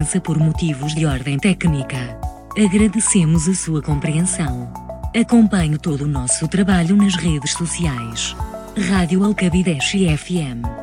dispensa por motivos de ordem técnica. Agradecemos a sua compreensão. Acompanhe todo o nosso trabalho nas redes sociais. Rádio Alcabideche FM.